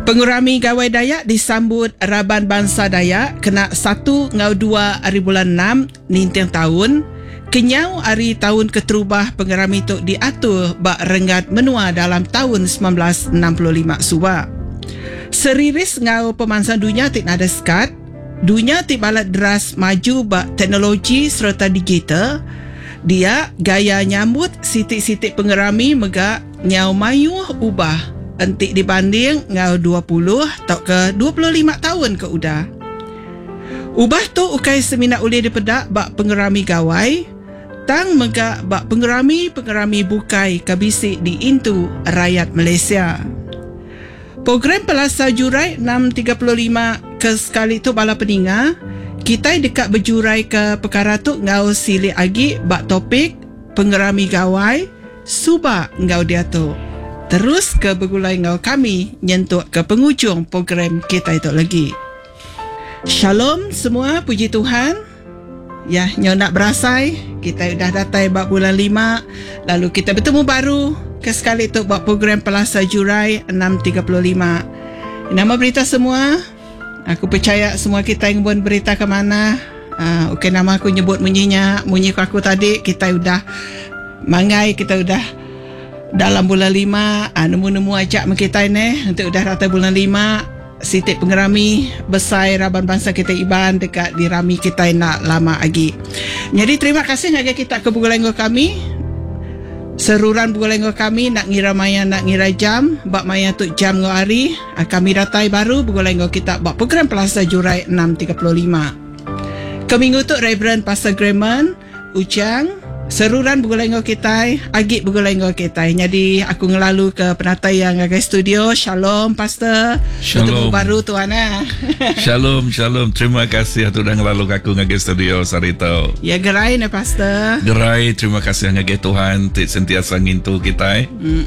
Pengurami Gawai Dayak disambut Raban Bangsa Dayak kena 1 ngau 2 hari bulan 6 nintang tahun. Kenyau hari tahun keterubah pengurami tu diatur bak rengat menua dalam tahun 1965 suba. Seriris ngau pemansang dunia tik nada sekat. Dunia tik balat deras maju bak teknologi serta digital. Dia gaya nyambut sitik-sitik pengurami megak nyau mayuh ubah. Entik dibanding ngau 20 atau ke 25 tahun ke udah. Ubah tu ukai seminat ulih dipedak bak pengurami gawai. Tang megak bak pengurami bukai kabisik di intu rakyat Malaysia. Program Pelasa Jurai 635 ke sekali tu bala peninga. Kita dekat berjurai ke perkara tu ngau silik agi bak topik pengurami gawai suba ngau dia tu. Terus ke bergulai ngau kami nyentuh ke penghujung program kita itu lagi. Shalom semua, puji Tuhan. Ya, nyo nak berasai, kita dah datang bab bulan 5, lalu kita bertemu baru ke sekali tu bab program Pelasa Jurai 635. Nama berita semua, aku percaya semua kita yang buat berita ke mana. Okey, nama aku nyebut munyi aku tadi, kita udah mangai, kita udah dalam bulan 5, nemu-nemu ajak kita ini. Nanti udah rata bulan 5, sitik penggerami besar Raban Bangsa kita Iban dekat di rami kita nak lama lagi. Jadi terima kasih ngagai kita ke Bugulenggo kami. Seruran Bugulenggo kami nak ngira maya, nak ngira jam. Bak maya tu jam ngo hari. Kami datai baru Bugulenggo kita bak program Pelasa Jurai 635. Keminggu tu Reverend Pastor Grayman Ujang seruran Bugulenggo kita, agit Bugulenggo kita. Jadi aku ngelalu ke penatai yang agak studio. Shalom Pastor. Shalom. Bertemu baru tuan. Shalom. Terima kasih atu dah ngelalu aku ngagak studio sarito. Ya gerai ne Pastor. Gerai, terima kasih ngagak Tuhan tik sentiasa ngintu kita.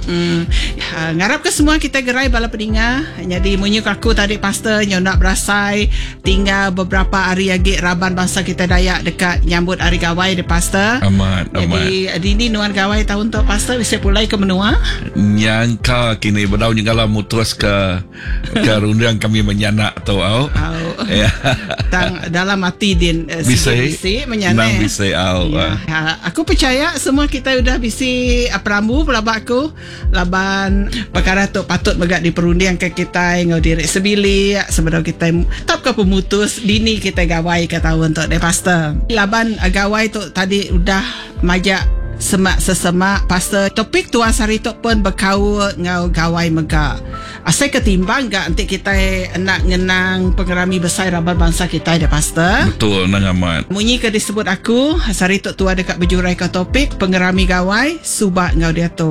Ngarap ke semua kita gerai bala peninga. Jadi munyuk aku tadi Pastor nyo nak berasai tinggal beberapa hari lagi Raban Bangsa kita Dayak dekat nyambut hari gawai de Pastor. Amat. Jadi ini nuan gawai tahun tu Pastor bisa pulai ke menua. Nyangka kini berdau nyengala mutus ke rundang kami menyanak tu au. Ya. Tang dalam hati din bisa menyanak. Nang bisa au. Ya. Aku percaya semua kita udah bisi perambu pelabak aku laban perkara tu patut megak diperunding ke kita ngau diri sebili sebenarnya kita tak ke pemutus dini kita gawai ke tahun tu de Pastor. Laban gawai tu tadi udah majak semak sesemak Pastor. Topik tuan sarito pun berkau ngau gawai megak. Asal ketimbang gak nanti kita nak ngenang pengerami besar Raban Bangsa kita de Pastor. Betul nang amat. Munyi ke disebut aku sarito tua dekat berjurai ke topik pengerami gawai subak ngau dia tu.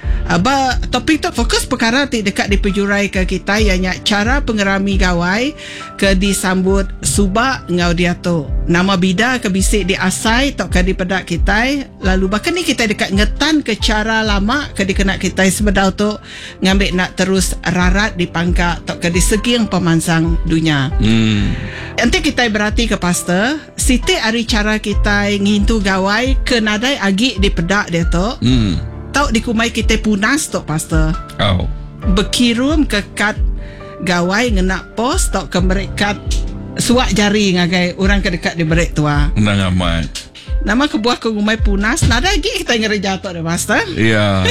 Topik tu fokus perkara dekat di penjurai ke kita ianya cara pengerami gawai ke disambut subak ngau dia tu. Nama bida ke bisik di asai tok ke di pedak kita. Lalu bahkan ni kita dekat ngetan ke cara lama ke dikenak kita sebedau tu ngambil nak terus rarat di pangkak tok ke di seging pemansang dunia. Nanti kita berarti ke Pastor siti hari cara kita ngintu gawai ke nadai agi di pedak dia tu. Tau dikumai kita punas tok Pastor. Berkirum ke kad gawai ngenak pos tok ke merekat suak jari ngagai orang ke dekat di berek tua. Nang amat. Nama kebuah ke rumai punas nada lagi kita ngereja tok de Pastor. Ya.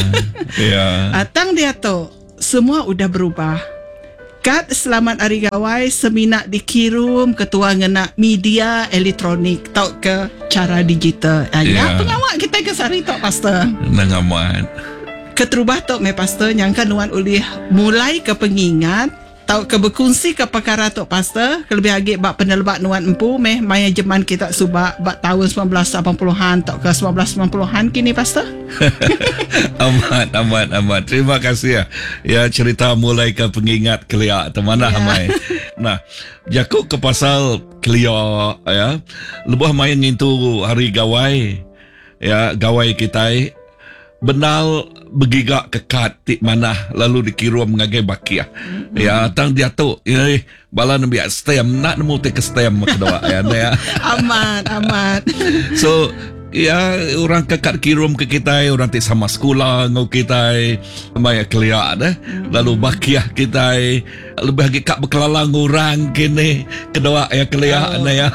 Atang dia tu semua udah berubah. Kad selamat hari gawai seminak dikirim ketua ngenak media elektronik tau ke cara digital. Ya pengawak kita ke sari tok Pastor. Nang amat. Keterubah tok me Pastor nyangka nuan ulih mulai ke pengingat tau ke berkongsi ke perkara tok Pastor kelebih agak bak penelbak nuan empu meh maya jeman kita subak bak tahun 1980-an tok ke 1990-an kini Pastor. Amat. Terima kasih ya cerita mulai ke pengingat kelia temana hamai. Nah, jakuk ke pasal kelia ya. Lebih main itu hari gawai. Ya, gawai kita benal begigak kekat tik mana lalu dikirim ngagai bakia. Ya, tang dia tu bala nabi stem nak nemu te ke stem kedua ya. Amat. So ya orang kakak kirim ke kita, orang tik sama sekolah ngau kita, maya kelia dah. Lalu bakiah kita lebih lagi kak berkelalang orang kini kedua ya kelia ya.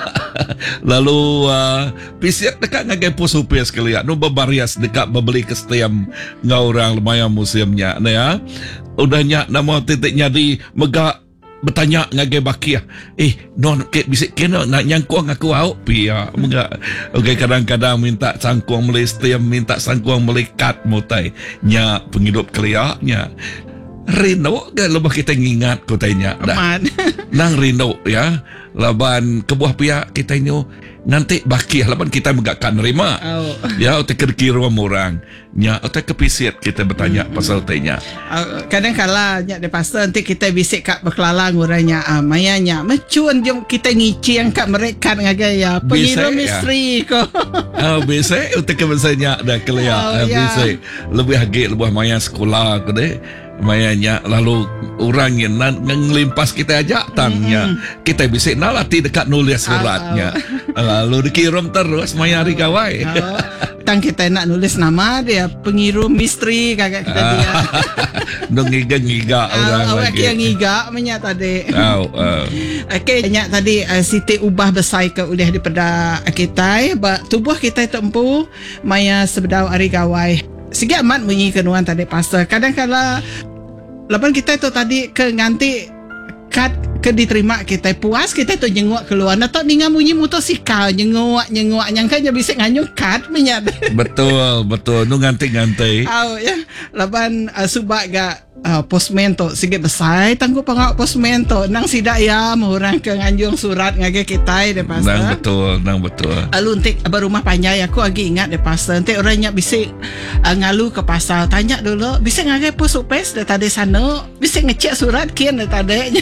Lalu pisiak dekat ngagai pusupis kelia, nu babarias dekat beli ke setiap ngau orang lumayan museumnya ya. Udahnya nama titiknya di megak bertanya ngagai bakiah non ke bisik kena nak nyangkuang aku au pia enggak okey kadang-kadang minta sangkuang beli setiap minta sangkuang beli kat mutai nya penghidup keliaknya Rino ke lebah kita ngingat ko tanya dah nang Rino ya laban kebuah pihak kita ini nanti bakiah laban kita megakkan nerima ya otak kira orang nya otak kepisit kita bertanya pasal tanya kadang-kala nya de pastor nanti kita bisik kak berkelalang orangnya mayanya mencun jom kita ngici yang kak mereka ngagai ya pengiru misteri ko biasa otak kebasanya dah kelia biasa lebih lagi lebih maya sekolah ko deh mayanya lalu orang yang ngelimpas kita ajak tangnya kita bisa nalati dekat nulis suratnya lalu dikirim terus maya hari gawai tang kita nak nulis nama dia pengirim misteri kakak kita dia dong ngiga orang lagi yang ngiga menyak tadi okey banyak tadi Siti ubah besai ke udah di pada kita tubuh kita tempuh maya sebedau hari gawai segi amat bunyi kenuan tadi pastor kadang-kala lepas kita tu tadi ke nganti kad ke diterima kita puas kita tu jenguk keluar atau dengan bunyi motosikal jenguk nyangkanya bisa nganyung kad menyat betul nu nganti ya lepas subak ga postman tu sikit besar tangguh pengak postman tu nang sidak ya orang ke nganjung surat ngage kita de pastor nang betul lalu entik berumah panjang aku lagi ingat de pastor entik orangnya bisa ngalu ke pasal tanya dulu bisa ngage pos upes de tadi sana bisa ngecek surat kian de tadi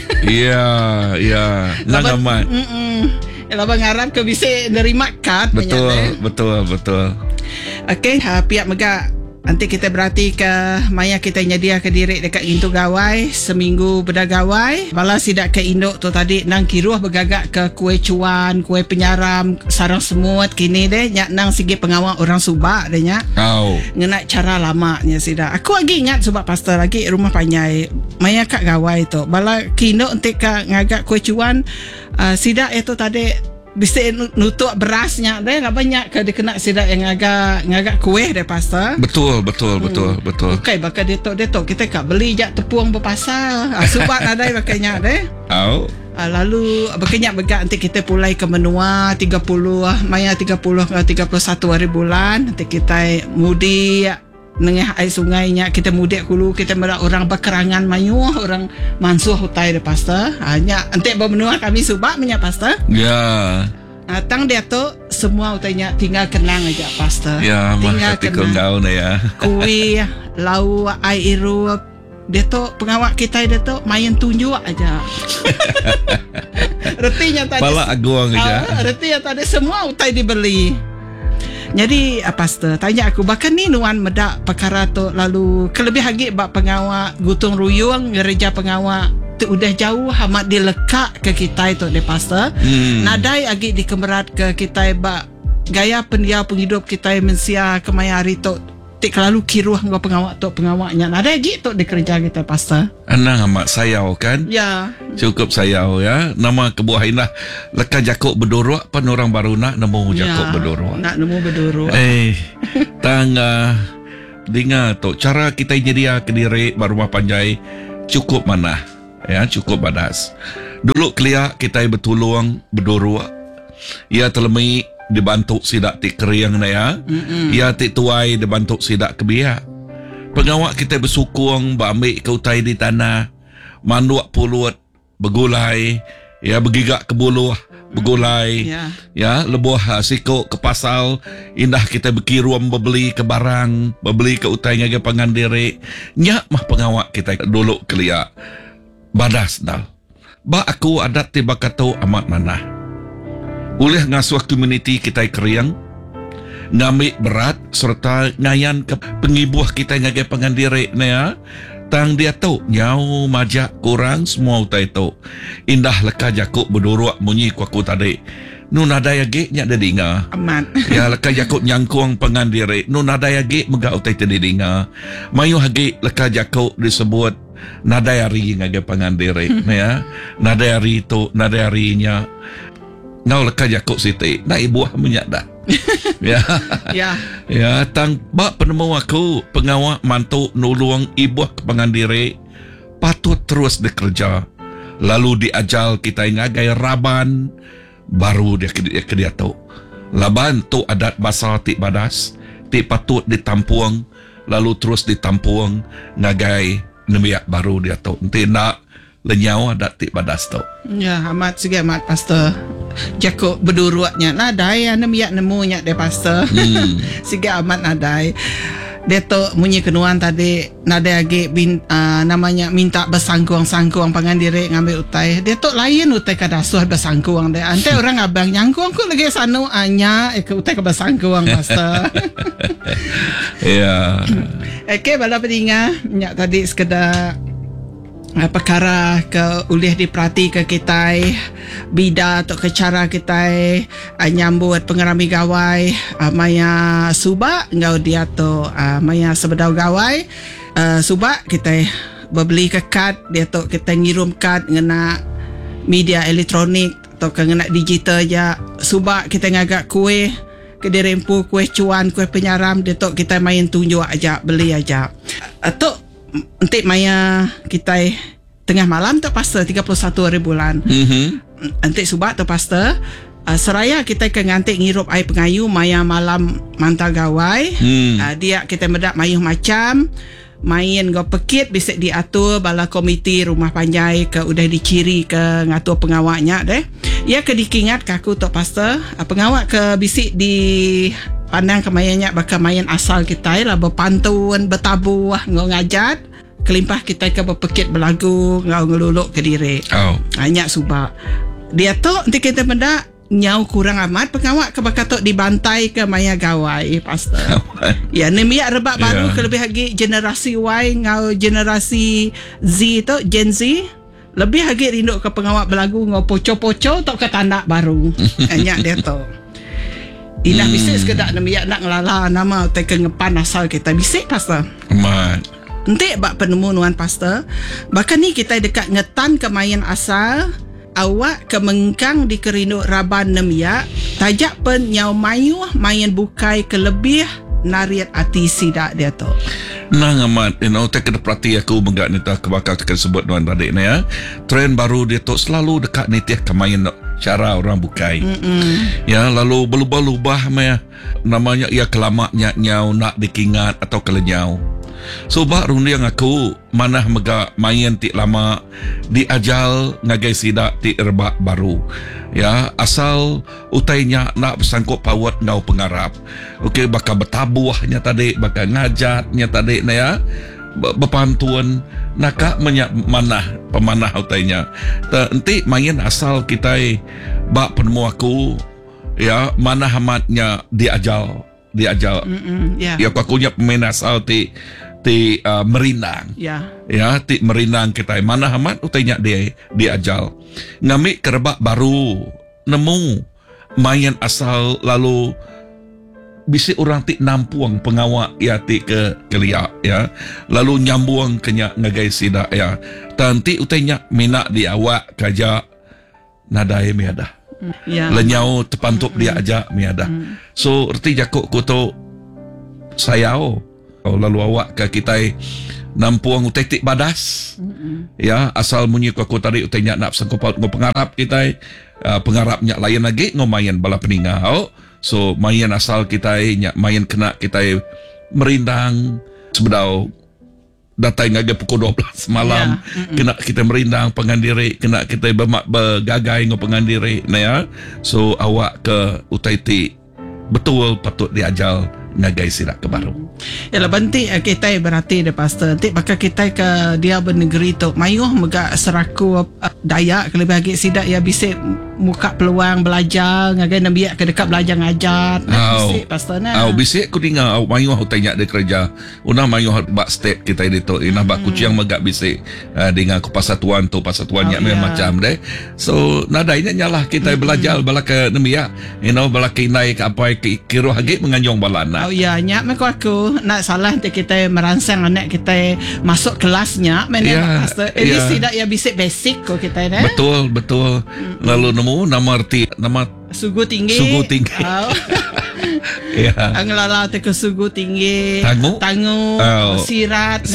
ya nang amat Labang harap ke bisa nerima kad betul okey pihak mega nanti kita berarti ke maya kita nyedia ke diri dekat Intu Gawai seminggu berdagawai bala sidak ke induk tu tadi nang kiruh bergagak ke kuih cuan kuih penyaram sarang semut kini deh nyak nang sigi pengawal orang Subak deh nyak ngenak cara lamanya sidak aku lagi ingat Subak pastor lagi rumah panjai maya kat Gawai tu bala kinduk nanti ke ngagak kuih cuan sidak itu tadi bisa nutuk berasnya deh lah banyak ke dia kena sidak yang agak kuih deh pastor betul okey bakal detok kita kak beli jak tepung berpasal Subak ada bakanya deh lalu bakanya begak nanti kita pulai ke menua 30 maya 30 ke 31 hari bulan nanti kita mudi nengah air sungainya kita mudik dulu kita merak orang berkerangan mayuh orang mansuh hutai de pastor hanya nanti bermenua kami Subak punya pastor tang dia tu semua utainya tinggal kenang aja pastor tinggal kenang ya kui lau air iru dia tu pengawak kita dia tu main tunjuk aja retinya tadi pala aguang aja retinya tadi semua utai dibeli. Jadi pastor tanya aku bahkan ni nuan medak perkara tu lalu kelebih lagi bak pengawak gutung ruyung gereja pengawak tu udah jauh amat dilekak ke kita itu de pastor nadai lagi dikemerat ke kita bak gaya pendia penghidup kita mensia kemaya hari tu tik lalu kiruh ngau pengawaknya nadai lagi tu di kerja kita pastor anang amat sayau kan cukup sayau ya nama kebuah indah leka jakuk berdorok pan orang baru nak nemu jakuk berdorok tangga dengar tu cara kita nyedia ke diri barumah panjai cukup mana ya cukup badas dulu keliak kita betulung berdorok ia terlemi dibantu sidak tik keriang na ya ia tik tuai dibantu sidak kebiak pengawak kita bersukung ambil ke utai di tanah manduak pulut begulai ya begigak ke buluh begulai ya lebuh sikok ke pasal indah kita berkiruam bebeli ke barang bebeli ke utai ngaga pangandiri nyak mah pengawak kita dulu kelia badas dal ba aku adat tiba kata amat manah oleh ngasuh komuniti kita keriang ngambil berat serta ngayan ke pengibuh kita ngagai pangandiri ya tang dia tu nyau majak kurang semua utai tu indah leka jakuk berdorok bunyi kuaku tadi nun ada yagi nya dedinga. Amat. Ya laka jakut nyangkuang pengandiri nun ada yagi mega utai tedinga. Mayu hagi laka jakut disebut nadayari ngage pengandiri ya. Nadayari itu nadayarinya ngau laka jakut siti na ibu minyak dah. Ya. Ya. Ya tang bak penemu aku pengawak mantu nulung ibu pengandiri patut terus bekerja. Lalu diajal kita ngagai raban baru dia ke dia tu. Laban tu adat basah ti badas, ti patut ditampuang, lalu terus ditampuang ngagai nemiak baru dia tu. Nanti nak lenyau adat ti badas tu. Ya, amat sige amat pastor. Jako berduruatnya nadai nemiak nemunya de pastor. Sige amat nadai. Dia tu munyi kenuan tadi nada agi namanya minta bersangkuang-sangkuang pangandiri ngambil utai. Dia tu lain utai ke dasuh bersangkuang dia. Ante orang abang nyangkuang ku lagi sanu anya ke utai ke bersangkuang pastor. Ya. Okey bala pedinga nyak tadi sekedar perkara ke ulih diperhati ke kita bida atau ke cara kita nyambut pengerami gawai maya suba ngau dia tu maya sebedau gawai suba kita berbeli ke kad dia tu kita ngirim kad ngena media elektronik atau ngena digital ya suba kita ngagak kue ke dirempu kue cuan kue penyaram dia tu kita main tunjuk aja beli aja atau nanti maya kita tengah malam tu pastor 31 hari bulan. Nanti subak tu pastor seraya kita ke ngantik ngirup air pengayu maya malam mantau gawai. Dia kita medak mayuh macam main go pekit bisik diatur bala komiti rumah panjai ke udah diciri ke ngatur pengawaknya deh. Ya ke dikingat kaku tu pastor pengawak ke bisik di pandang kemayanya bakal main asal kita lah berpantun bertabuh ngau ngajat kelimpah kita ke berpekit berlagu ngau ngeluluk ke diri. Hanya subak dia tu nanti kita benda nyau kurang amat pengawak ke bakatok dibantai ke maya gawai pastor. Ya nemiak rebak baru ke lebih lagi generasi Y ngau generasi Z tu Gen Z lebih lagi rindu ke pengawak berlagu ngau poco-poco tak ke tandak baru. Hanya dia tu. Indah bisik sekedar nemiak nak ngelala nama utai ke ngepan asal kita bisik pastor. Amat. Nanti bak penemu nuan pastor bahkan ni kita dekat ngetan ke main asal awak ke mengkang di kerindu raban nemiak tajak pen nyau mayuh main bukai ke lebih nariat ati sidak dia tu nang amat tak kena perhati aku menggak ni tak kebakar tekan sebut nuan tadi ni ya trend baru dia tu selalu dekat ni tiap kemain cara orang bukai ya lalu berubah-ubah namanya ia kelamaknya nyau nak dikingat atau kelenyau. So baru yang aku mana mega main ti lama diajal ngagai sidak ti erbak baru. Ya asal utainya nak bersangkut pawat ngau pengarap. Okey bakal bertabuhnya tadi bakal ngajatnya tadi na ya berpantun naka mana pemanah utainya. Nanti main asal kita bak penemu aku ya mana hamatnya diajal. Ya aku punya pemain asal ti merindang. Ya ti merindang kita mana amat utainya dia diajal. Ngamik kerebak baru nemu main asal lalu bisi orang ti nampuang pengawak ya ti ke keliak ya. Lalu nyambuang kenya ngagai sida ya. Tanti utainya minak di awak kaja nadai miadah. Lenyau terpantup dia aja miadah. So erti jakuk kuto sayau lalu awak ke kita nampuang utai tik badas ya asal munyi aku tadi utainya nak sangkupat ngo pengarap kita pengarapnya lain lagi ngo main bala peninga so main asal kita nya main kena kita merindang sebedau datai ngagai pukul 12 malam kena kita merindang pengandiri kena kita bergagai ngo pengandiri nah ya so awak ke utai tik betul patut diajal ngagai sidak ke baru. Yalah bantik kita berarti dah pastor. Nanti bakal kita ke dia bernegeri tu. Mayuh megak seraku Dayak kelebih lagi sidak ya bisik muka peluang belajar ngagai nak biak ke dekat belajar ngajar. Bisik pastor nah. Bisik aku tinggal mayuh aku tanya dia kerja. Unah mayuh bak step kita di tu. Inah bak kuciang megak bisik dengan aku pasatuan tu pasatuannya macam deh. So nadainya nyalah kita belajar bala ke nemia. Bala ke inai ke apa kiro hagi menganjong balana. Nyak aku nak salah nanti kita merangsang anak kita masuk kelasnya mana pastor. Ini sidak ya bisik basic kok kita dah. Betul. Lalu nemu nama sugu tinggi. Anglala te ke sugu tinggi. Tangu. Sirat.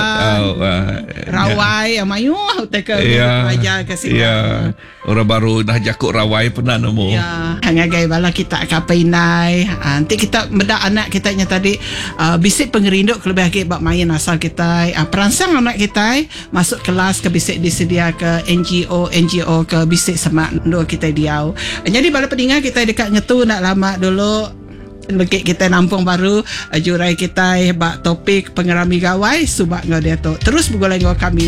Rawai. Amayu te ke belajar ke sini. Orang baru dah jakuk rawai pernah nemu. Hangagai bala kita kapainai. Nanti kita medak anak kita nya tadi bisik pengerinduk lebih lagi bak main asal kita. Perangsang anak kita masuk kelas ke bisik disedia ke NGO ke bisik semak ndo kita diau. Jadi bala pendengar kita dekat ngetu nak lama dulu lekik kita nampung baru jurai kita bak topik pengerami gawai subak ngau dia tu terus bergulai ngau kami